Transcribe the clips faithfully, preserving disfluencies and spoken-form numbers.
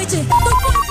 pode, não pode.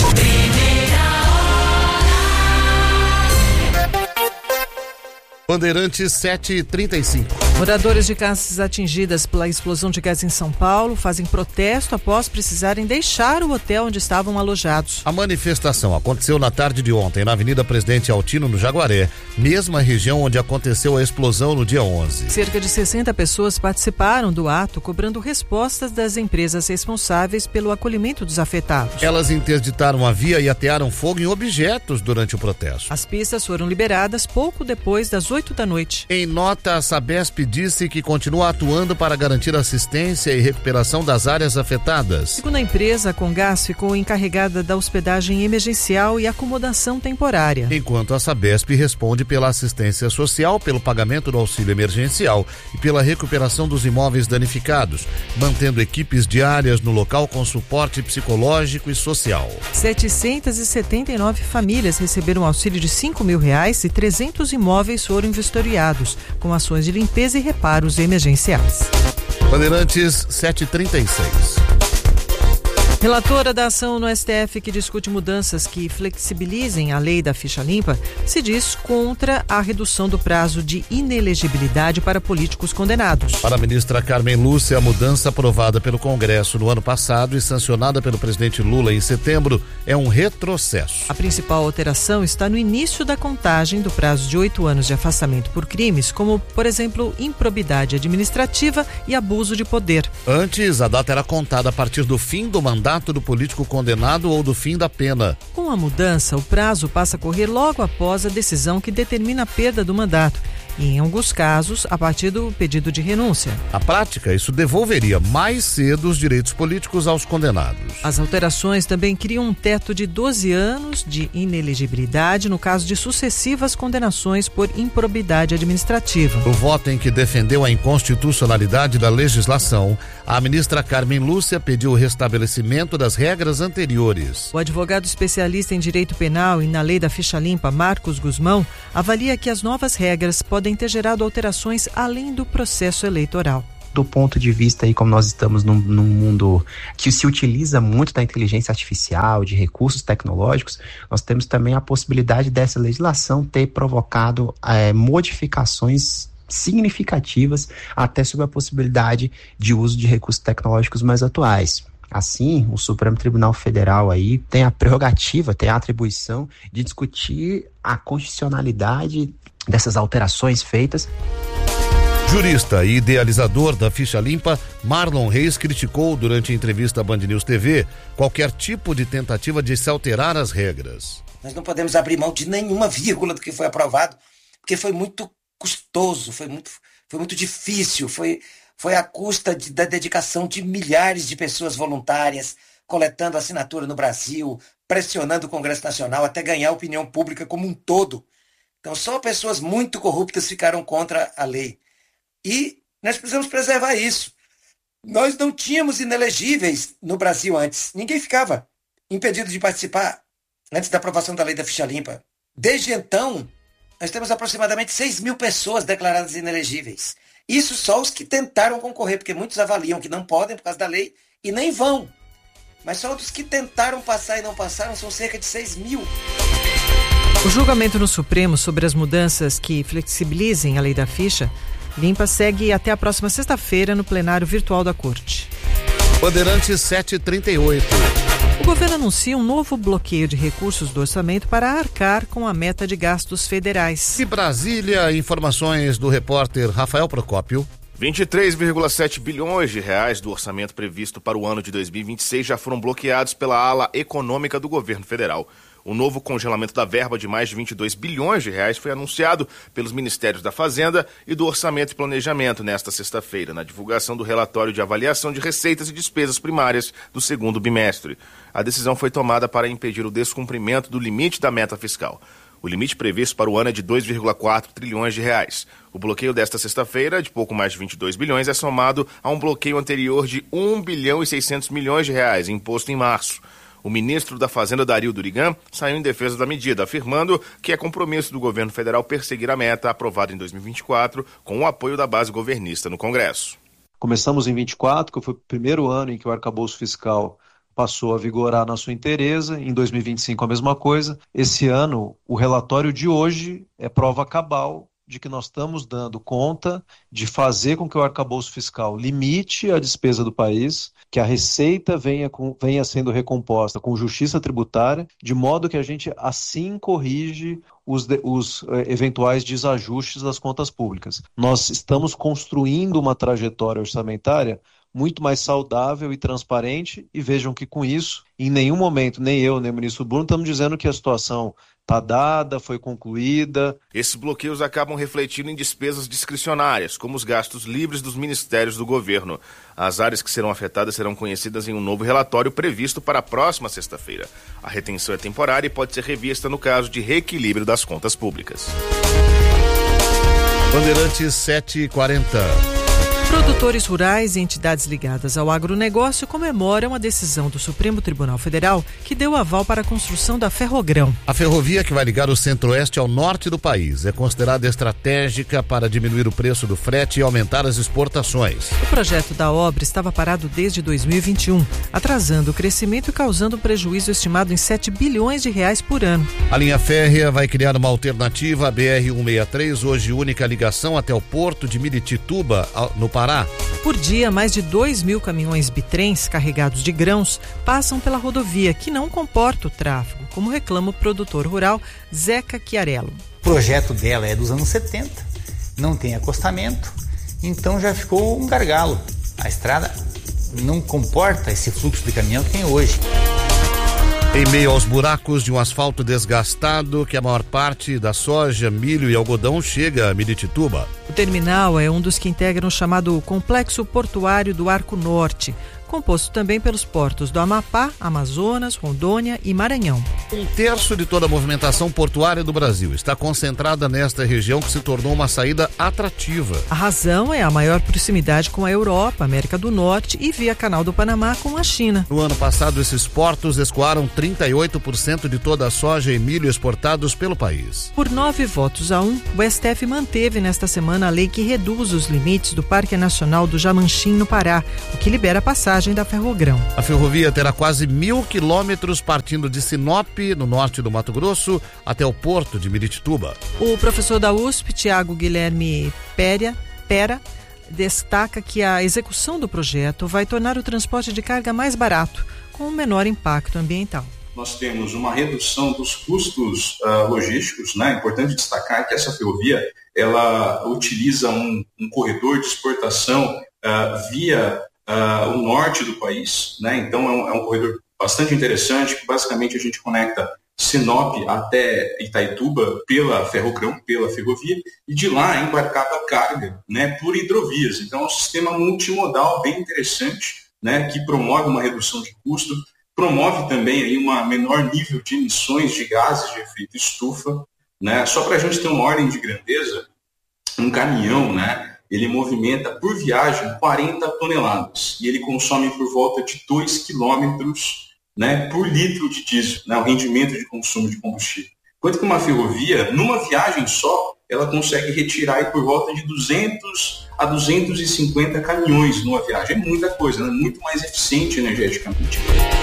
Bandeirantes sete e trinta e cinco. Moradores de casas atingidas pela explosão de gás em São Paulo fazem protesto após precisarem deixar o hotel onde estavam alojados. A manifestação aconteceu na tarde de ontem na Avenida Presidente Altino, no Jaguaré, mesma região onde aconteceu a explosão no dia onze. Cerca de sessenta pessoas participaram do ato, cobrando respostas das empresas responsáveis pelo acolhimento dos afetados. Elas interditaram a via e atearam fogo em objetos durante o protesto. As pistas foram liberadas pouco depois das oito da noite. Em nota, a Sabesp disse que continua atuando para garantir assistência e recuperação das áreas afetadas. Segundo a empresa, a Comgás ficou encarregada da hospedagem emergencial e acomodação temporária. Enquanto a Sabesp responde pela assistência social, pelo pagamento do auxílio emergencial e pela recuperação dos imóveis danificados, mantendo equipes diárias no local com suporte psicológico e social. setecentas e setenta e nove famílias receberam auxílio de cinco mil reais e trezentos imóveis foram vistoriados, com ações de limpeza e reparos emergenciais. Bandeirantes sete e trinta e seis. Relatora da ação no S T F que discute mudanças que flexibilizem a lei da ficha limpa se diz contra a redução do prazo de inelegibilidade para políticos condenados. Para a ministra Carmen Lúcia, a mudança aprovada pelo Congresso no ano passado e sancionada pelo presidente Lula em setembro é um retrocesso. A principal alteração está no início da contagem do prazo de oito anos de afastamento por crimes, como, por exemplo, improbidade administrativa e abuso de poder. Antes, a data era contada a partir do fim do mandato do político condenado ou do fim da pena. Com a mudança, o prazo passa a correr logo após a decisão que determina a perda do mandato e, em alguns casos, a partir do pedido de renúncia. Na prática, isso devolveria mais cedo os direitos políticos aos condenados. As alterações também criam um teto de doze anos de inelegibilidade no caso de sucessivas condenações por improbidade administrativa. No voto em que defendeu a inconstitucionalidade da legislação, a ministra Carmen Lúcia pediu o restabelecimento das regras anteriores. O advogado especialista em direito penal e na lei da ficha limpa, Marcos Guzmão, avalia que as novas regras podem ter gerado alterações além do processo eleitoral. Do ponto de vista aí, como nós estamos num, num mundo que se utiliza muito da inteligência artificial, de recursos tecnológicos, nós temos também a possibilidade dessa legislação ter provocado é, modificações significativas, até sobre a possibilidade de uso de recursos tecnológicos mais atuais. Assim, o Supremo Tribunal Federal aí tem a prerrogativa, tem a atribuição de discutir a constitucionalidade dessas alterações feitas. Jurista e idealizador da ficha limpa, Marlon Reis criticou durante a entrevista à Band News T V qualquer tipo de tentativa de se alterar as regras. Nós não podemos abrir mão de nenhuma vírgula do que foi aprovado, porque foi muito custoso, foi muito, foi muito difícil, foi, foi à custa de, da dedicação de milhares de pessoas voluntárias, coletando assinatura no Brasil, pressionando o Congresso Nacional até ganhar a opinião pública como um todo. Então só pessoas muito corruptas ficaram contra a lei. E nós precisamos preservar isso. Nós não tínhamos inelegíveis no Brasil antes. Ninguém ficava impedido de participar antes da aprovação da lei da ficha limpa. Desde então, nós temos aproximadamente seis mil pessoas declaradas inelegíveis. Isso só os que tentaram concorrer, porque muitos avaliam que não podem por causa da lei e nem vão. Mas só os que tentaram passar e não passaram são cerca de seis mil. O julgamento no Supremo sobre as mudanças que flexibilizem a lei da ficha limpa segue até a próxima sexta-feira no plenário virtual da Corte. Bandeirantes sete e trinta e oito. O governo anuncia um novo bloqueio de recursos do orçamento para arcar com a meta de gastos federais. De Brasília, informações do repórter Rafael Procópio. vinte e três vírgula sete bilhões de reais do orçamento previsto para o ano de dois mil e vinte e seis já foram bloqueados pela ala econômica do governo federal. O novo congelamento da verba de mais de vinte e dois bilhões de reais foi anunciado pelos Ministérios da Fazenda e do Orçamento e Planejamento nesta sexta-feira, na divulgação do relatório de avaliação de receitas e despesas primárias do segundo bimestre. A decisão foi tomada para impedir o descumprimento do limite da meta fiscal. O limite previsto para o ano é de dois vírgula quatro trilhões de reais. O bloqueio desta sexta-feira, de pouco mais de vinte e dois bilhões, é somado a um bloqueio anterior de um bilhão e seiscentos milhões de reais, imposto em março. O ministro da Fazenda, Dario Durigan, saiu em defesa da medida, afirmando que é compromisso do governo federal perseguir a meta aprovada em dois mil e vinte e quatro com o apoio da base governista no Congresso. Começamos em vinte e quatro, que foi o primeiro ano em que o arcabouço fiscal passou a vigorar na sua inteireza, em dois mil e vinte e cinco a mesma coisa. Esse ano, o relatório de hoje é prova cabal de que nós estamos dando conta de fazer com que o arcabouço fiscal limite a despesa do país, que a receita venha, com, venha sendo recomposta com justiça tributária, de modo que a gente assim corrige os, de, os eh, eventuais desajustes das contas públicas. Nós estamos construindo uma trajetória orçamentária muito mais saudável e transparente, e vejam que com isso, em nenhum momento, nem eu, nem o ministro Bruno, estamos dizendo que a situação está dada, foi concluída. Esses bloqueios acabam refletindo em despesas discricionárias, como os gastos livres dos ministérios do governo. As áreas que serão afetadas serão conhecidas em um novo relatório previsto para a próxima sexta-feira. A retenção é temporária e pode ser revista no caso de reequilíbrio das contas públicas. Bandeirantes sete e quarenta. Produtores rurais e entidades ligadas ao agronegócio comemoram a decisão do Supremo Tribunal Federal que deu aval para a construção da Ferrogrão. A ferrovia que vai ligar o centro-oeste ao norte do país é considerada estratégica para diminuir o preço do frete e aumentar as exportações. O projeto da obra estava parado desde dois mil e vinte e um, atrasando o crescimento e causando um prejuízo estimado em sete bilhões de reais por ano. A linha férrea vai criar uma alternativa à B R cento e sessenta e três, hoje única ligação até o porto de Miritituba, no Pará. Por dia, mais de dois mil caminhões bitrens carregados de grãos passam pela rodovia, que não comporta o tráfego, como reclama o produtor rural Zeca Chiarello. O projeto dela é dos anos setenta, não tem acostamento, então já ficou um gargalo. A estrada não comporta esse fluxo de caminhão que tem hoje. Em meio aos buracos de um asfalto desgastado, que a maior parte da soja, milho e algodão chega a Miritituba. O terminal é um dos que integram o chamado Complexo Portuário do Arco Norte, composto também pelos portos do Amapá, Amazonas, Rondônia e Maranhão. Um terço de toda a movimentação portuária do Brasil está concentrada nesta região, que se tornou uma saída atrativa. A razão é a maior proximidade com a Europa, América do Norte e via Canal do Panamá com a China. No ano passado, esses portos escoaram trinta e oito por cento de toda a soja e milho exportados pelo país. Por nove votos a um, o S T F manteve nesta semana a lei que reduz os limites do Parque Nacional do Jamanchim, no Pará, o que libera a passagem da Ferrogrão. A ferrovia terá quase mil quilômetros partindo de Sinop, no norte do Mato Grosso, até o porto de Miritituba. O professor da U S P, Tiago Guilherme Pera, Pera, destaca que a execução do projeto vai tornar o transporte de carga mais barato, com um menor impacto ambiental. Nós temos uma redução dos custos uh, logísticos, né? É importante destacar que essa ferrovia ela utiliza um, um corredor de exportação uh, via Uh, o norte do país, né? Então é um, é um corredor bastante interessante, que basicamente a gente conecta Sinop até Itaituba pela Ferrogrão, pela ferrovia, e de lá é embarcada a carga, né, por hidrovias. Então é um sistema multimodal bem interessante, né, que promove uma redução de custo, promove também aí uma menor nível de emissões de gases de efeito estufa, né? Só para a gente ter uma ordem de grandeza, um caminhão, né, ele movimenta por viagem quarenta toneladas e ele consome por volta de dois quilômetros, né, por litro de diesel, né, o rendimento de consumo de combustível. Enquanto que uma ferrovia, numa viagem só, ela consegue retirar aí por volta de duzentos a duzentos e cinquenta caminhões numa viagem. É muita coisa, né, muito mais eficiente energeticamente.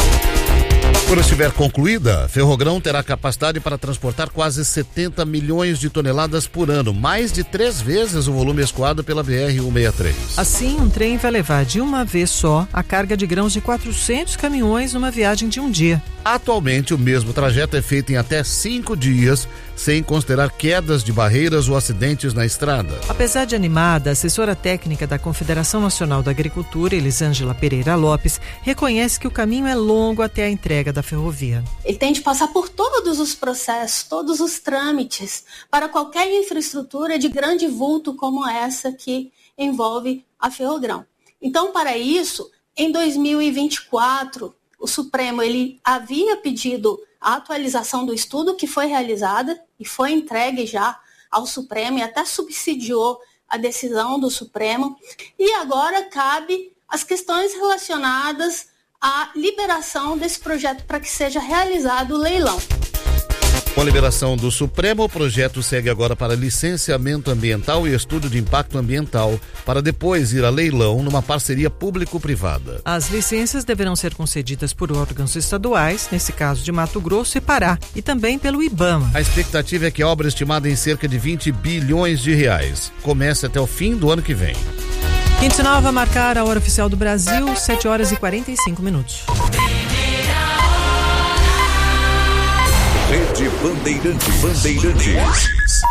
Quando estiver concluída, Ferrogrão terá capacidade para transportar quase setenta milhões de toneladas por ano, mais de três vezes o volume escoado pela B R cento e sessenta e três. Assim, um trem vai levar de uma vez só a carga de grãos de quatrocentos caminhões numa viagem de um dia. Atualmente, o mesmo trajeto é feito em até cinco dias, sem considerar quedas de barreiras ou acidentes na estrada. Apesar de animada, a assessora técnica da Confederação Nacional da Agricultura, Elisângela Pereira Lopes, reconhece que o caminho é longo até a entrega da ferrovia. Ele tem de passar por todos os processos, todos os trâmites, para qualquer infraestrutura de grande vulto como essa que envolve a Ferrogrão. Então, para isso, em dois mil e vinte e quatro, o Supremo ele havia pedido a atualização do estudo, que foi realizada e foi entregue já ao Supremo e até subsidiou a decisão do Supremo. E agora cabe as questões relacionadas à liberação desse projeto para que seja realizado o leilão. Com a liberação do Supremo, o projeto segue agora para licenciamento ambiental e estudo de impacto ambiental, para depois ir a leilão numa parceria público-privada. As licenças deverão ser concedidas por órgãos estaduais, nesse caso de Mato Grosso e Pará, e também pelo IBAMA. A expectativa é que a obra estimada em cerca de vinte bilhões de reais comece até o fim do ano que vem. quinze e nove vai marcar a hora oficial do Brasil, sete horas e quarenta e cinco minutos. Rede Bandeirantes. Bandeirantes.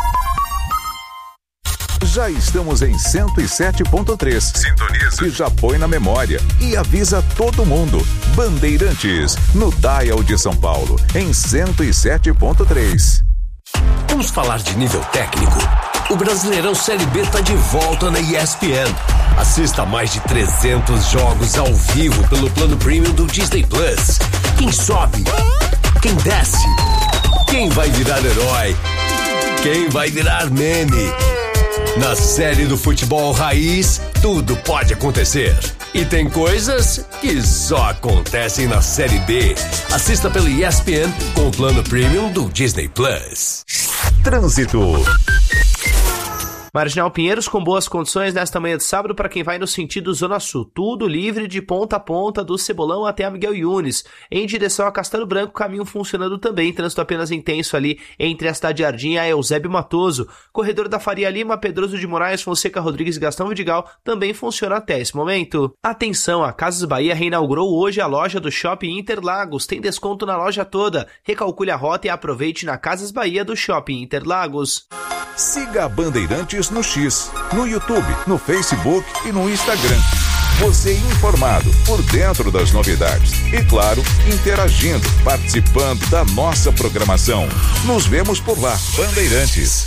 Já estamos em cento e sete ponto três. Sintoniza. E já põe na memória. E avisa todo mundo. Bandeirantes, no Dial de São Paulo, em cento e sete ponto três. Vamos falar de nível técnico. O Brasileirão Série B está de volta na E S P N. Assista a mais de trezentos jogos ao vivo pelo plano premium do Disney Plus. Quem sobe? Quem desce? Quem vai virar herói? Quem vai virar meme? Na série do futebol raiz, tudo pode acontecer. E tem coisas que só acontecem na Série B. Assista pelo E S P N com o plano premium do Disney Plus. Trânsito. Marginal Pinheiros com boas condições nesta manhã de sábado para quem vai no sentido Zona Sul. Tudo livre de ponta a ponta do Cebolão até a Miguel Yunes. Em direção a Castelo Branco, caminho funcionando também. Trânsito apenas intenso ali entre a Cidade Jardim e a Eusébio Matoso. Corredor da Faria Lima, Pedroso de Moraes, Fonseca Rodrigues e Gastão Vidigal também funciona até esse momento. Atenção, a Casas Bahia reinaugurou hoje a loja do Shopping Interlagos. Tem desconto na loja toda. Recalcule a rota e aproveite na Casas Bahia do Shopping Interlagos. Siga a Bandeirantes no X, no YouTube, no Facebook e no Instagram. Você informado, por dentro das novidades. E claro, interagindo, participando da nossa programação. Nos vemos por lá, Bandeirantes.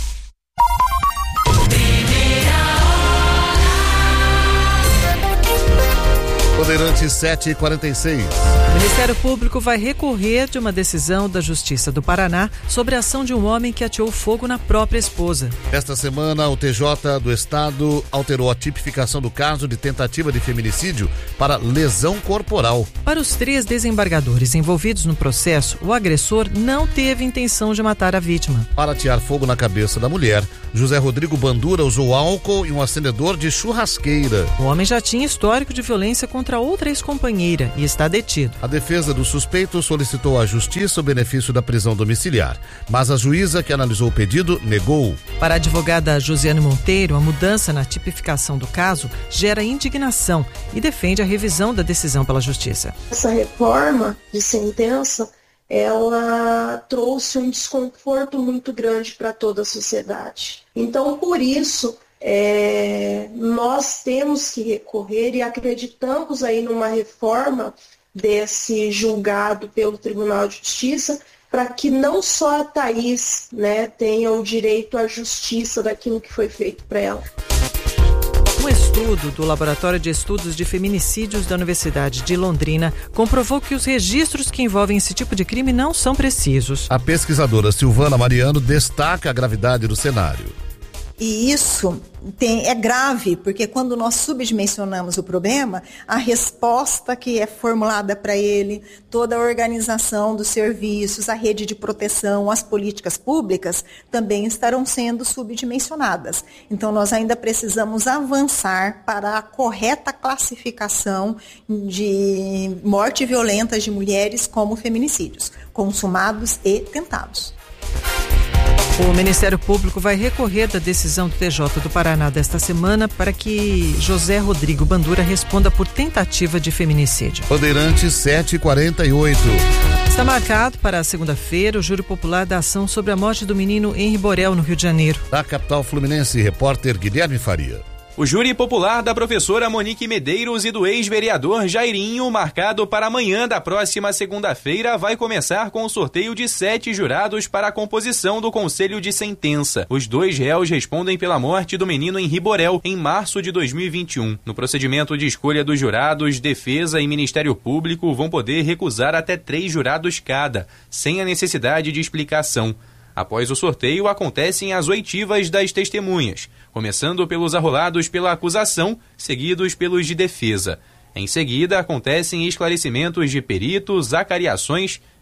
Bandeirantes sete e quarenta e seis. O Ministério Público vai recorrer de uma decisão da Justiça do Paraná sobre a ação de um homem que ateou fogo na própria esposa. Esta semana, o T J do Estado alterou a tipificação do caso de tentativa de feminicídio para lesão corporal. Para os três desembargadores envolvidos no processo, o agressor não teve intenção de matar a vítima. Para atear fogo na cabeça da mulher, José Rodrigo Bandura usou álcool e um acendedor de churrasqueira. O homem já tinha histórico de violência contra outra ex-companheira e está detido. A defesa do suspeito solicitou à Justiça o benefício da prisão domiciliar, mas a juíza que analisou o pedido negou. Para a advogada Josiane Monteiro, a mudança na tipificação do caso gera indignação e defende a revisão da decisão pela Justiça. Essa reforma de sentença, ela trouxe um desconforto muito grande para toda a sociedade. Então, por isso, é, nós temos que recorrer e acreditamos aí numa reforma desse julgado pelo Tribunal de Justiça, para que não só a Thaís, né, tenha o direito à justiça daquilo que foi feito para ela. Um estudo do Laboratório de Estudos de Feminicídios da Universidade de Londrina comprovou que os registros que envolvem esse tipo de crime não são precisos. A pesquisadora Silvana Mariano destaca a gravidade do cenário. E isso tem, é grave, porque quando nós subdimensionamos o problema, a resposta que é formulada para ele, toda a organização dos serviços, a rede de proteção, as políticas públicas, também estarão sendo subdimensionadas. Então, nós ainda precisamos avançar para a correta classificação de morte violenta de mulheres como feminicídios, consumados e tentados. O Ministério Público vai recorrer da decisão do T J do Paraná desta semana para que José Rodrigo Bandura responda por tentativa de feminicídio. Bandeirantes sete e quarenta e oito. Está marcado para a segunda-feira o júri popular da ação sobre a morte do menino Henri Borel, no Rio de Janeiro. Da capital fluminense, repórter Guilherme Faria. O júri popular da professora Monique Medeiros e do ex-vereador Jairinho, marcado para amanhã da próxima segunda-feira, vai começar com o sorteio de sete jurados para a composição do Conselho de Sentença. Os dois réus respondem pela morte do menino Henri Borel em março de dois mil e vinte e um. No procedimento de escolha dos jurados, Defesa e Ministério Público vão poder recusar até três jurados cada, sem a necessidade de explicação. Após o sorteio, acontecem as oitivas das testemunhas, começando pelos arrolados pela acusação, seguidos pelos de defesa. Em seguida, acontecem esclarecimentos de peritos, acariações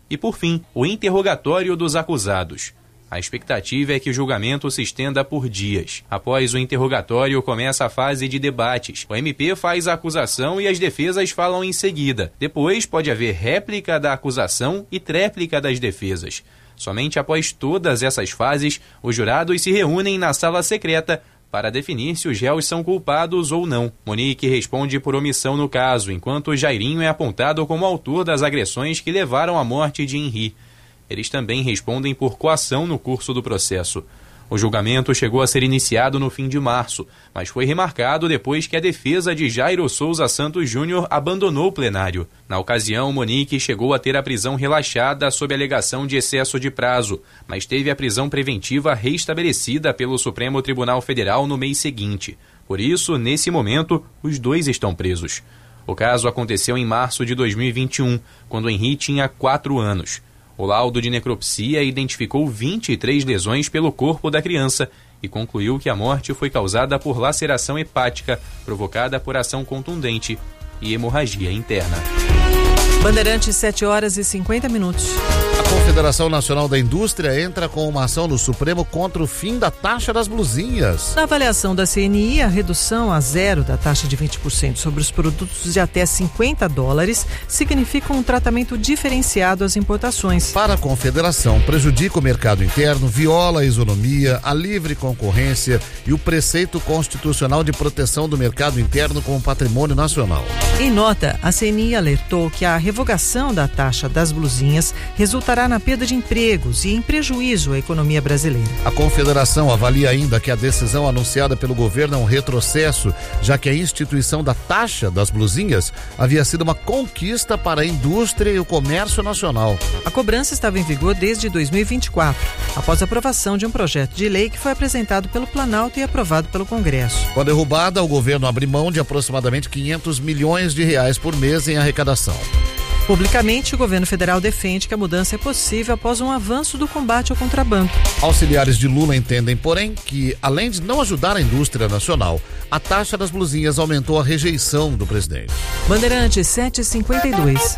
E, por fim, o interrogatório dos acusados. A expectativa é que o julgamento se estenda por dias. Após o interrogatório, começa a fase de debates. O M P faz a acusação e as defesas falam em seguida. Depois, pode haver réplica da acusação e tréplica das defesas. Somente após todas essas fases, os jurados se reúnem na sala secreta para definir se os réus são culpados ou não. Monique responde por omissão no caso, enquanto Jairinho é apontado como autor das agressões que levaram à morte de Henri. Eles também respondem por coação no curso do processo. O julgamento chegou a ser iniciado no fim de março, mas foi remarcado depois que a defesa de Jairo Souza Santos Júnior abandonou o plenário. Na ocasião, Monique chegou a ter a prisão relaxada sob alegação de excesso de prazo, mas teve a prisão preventiva restabelecida pelo Supremo Tribunal Federal no mês seguinte. Por isso, nesse momento, os dois estão presos. O caso aconteceu em março de dois mil e vinte e um, quando Henri tinha quatro anos. O laudo de necropsia identificou vinte e três lesões pelo corpo da criança e concluiu que a morte foi causada por laceração hepática provocada por ação contundente e hemorragia interna. Bandeirantes, sete horas e cinquenta minutos. A Confederação Nacional da Indústria entra com uma ação no Supremo contra o fim da taxa das blusinhas. Na avaliação da C N I, a redução a zero da taxa de vinte por cento sobre os produtos de até cinquenta dólares significa um tratamento diferenciado às importações. Para a Confederação, prejudica o mercado interno, viola a isonomia, a livre concorrência e o preceito constitucional de proteção do mercado interno como patrimônio nacional. Em nota, a C N I alertou que a revogação da taxa das blusinhas resultará na perda de empregos e em prejuízo à economia brasileira. A Confederação avalia ainda que a decisão anunciada pelo governo é um retrocesso, já que a instituição da taxa das blusinhas havia sido uma conquista para a indústria e o comércio nacional. A cobrança estava em vigor desde dois mil e vinte e quatro, após a aprovação de um projeto de lei que foi apresentado pelo Planalto e aprovado pelo Congresso. Com a derrubada, o governo abre mão de aproximadamente quinhentos milhões de reais por mês em arrecadação. Publicamente, o governo federal defende que a mudança é possível após um avanço do combate ao contrabando. Auxiliares de Lula entendem, porém, que, além de não ajudar a indústria nacional, a taxa das blusinhas aumentou a rejeição do presidente. Bandeirantes, sete e cinquenta e dois.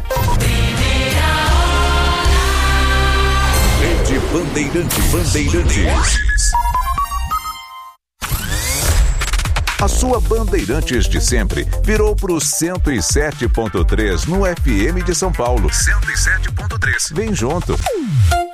Rede Bandeirantes. Bandeirantes. A sua Bandeirantes de sempre virou pro cento e sete ponto três no F M de São Paulo. cento e sete ponto três. Vem junto.